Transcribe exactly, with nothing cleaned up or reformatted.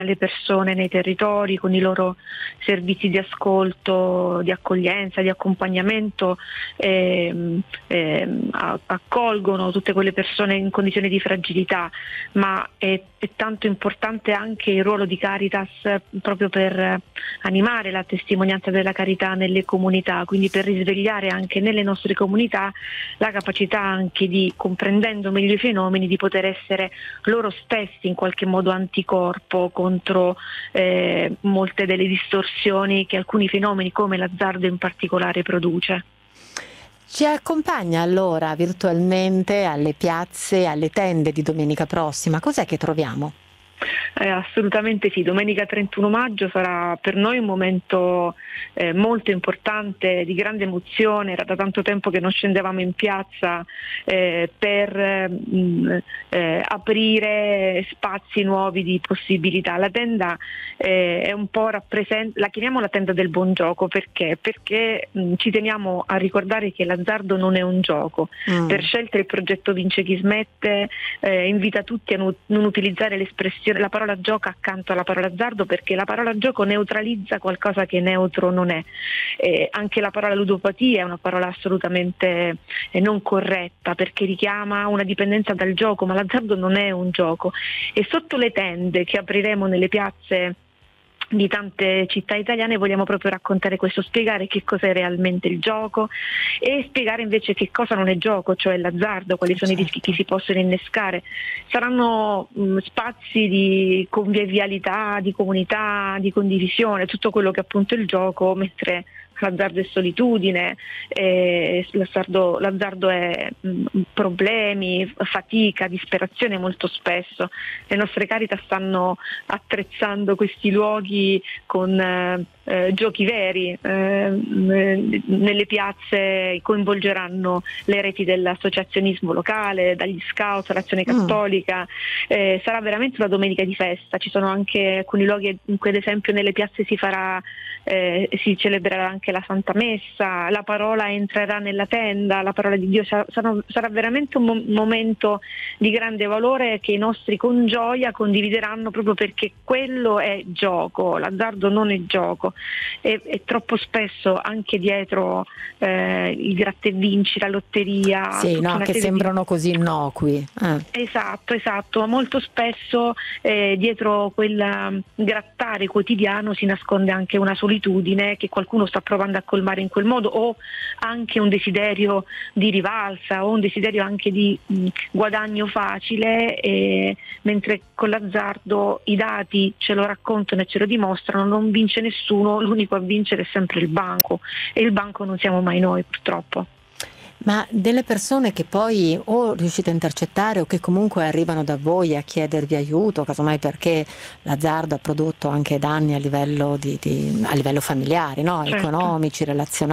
le persone nei territori con i loro servizi di ascolto, di accoglienza, di accompagnamento, ehm, ehm, accolgono tutte quelle persone in condizioni di fragilità, ma è, è tanto importante anche il ruolo di Caritas proprio per animare la testimonianza della carità nelle comunità, quindi per risvegliare anche nelle nostre comunità la capacità anche di, comprendendo meglio i fenomeni, di poter essere loro stessi in qualche modo anticorpo contro eh, molte delle distorsioni che alcuni fenomeni come l'azzardo in particolare produce. Ci accompagna allora virtualmente alle piazze, alle tende di domenica prossima. Cos'è che troviamo? Eh, assolutamente sì, domenica trentuno maggio sarà per noi un momento eh, molto importante, di grande emozione. Era da tanto tempo che non scendevamo in piazza eh, per mh, eh, aprire spazi nuovi di possibilità. La tenda eh, è un po' rappresenta, la chiamiamo la tenda del buon gioco perché? Perché mh, ci teniamo a ricordare che l'azzardo non è un gioco. Mm. Per scelta il progetto Vince chi smette eh, invita tutti a non, non utilizzare l'espressione la parola gioco accanto alla parola azzardo, perché la parola gioco neutralizza qualcosa che neutro non è. Eh, anche la parola ludopatia è una parola assolutamente eh, non corretta, perché richiama una dipendenza dal gioco, ma l'azzardo non è un gioco. E sotto le tende che apriremo nelle piazze di tante città italiane vogliamo proprio raccontare questo, spiegare che cos'è realmente il gioco e spiegare invece che cosa non è gioco, cioè l'azzardo, quali sono certo. i rischi che si possono innescare. Saranno mh, spazi di convivialità, di comunità, di condivisione, tutto quello che appunto è il gioco, mentre l'azzardo è solitudine, eh, l'azzardo, l'azzardo è mh, problemi, fatica, disperazione molto spesso. Le nostre Caritas stanno attrezzando questi luoghi con eh, eh, giochi veri, eh, nelle piazze coinvolgeranno le reti dell'associazionismo locale, dagli scout all'azione cattolica, eh, sarà veramente una domenica di festa. Ci sono anche alcuni luoghi in cui ad esempio nelle piazze si farà Eh, si celebrerà anche la Santa Messa, la parola entrerà nella tenda, la parola di Dio. Sarà, sarà veramente un mo- momento di grande valore che i nostri con gioia condivideranno, proprio perché quello è gioco, l'azzardo non è gioco e, e troppo spesso anche dietro eh, il gratta e vinci, la lotteria, sì, no, che sembrano di... così innocui. Eh. Esatto, esatto, molto spesso eh, dietro quel grattare quotidiano si nasconde anche una solitudine che qualcuno sta provando a colmare in quel modo, o anche un desiderio di rivalsa o un desiderio anche di mh, guadagno facile, e, mentre con l'azzardo i dati ce lo raccontano e ce lo dimostrano, non vince nessuno, l'unico a vincere è sempre il banco, e il banco non siamo mai noi, purtroppo. Ma delle persone che poi o riuscite a intercettare o che comunque arrivano da voi a chiedervi aiuto, casomai perché l'azzardo ha prodotto anche danni a livello, di, di, a livello familiare, no? Certo. Economici, relazionali.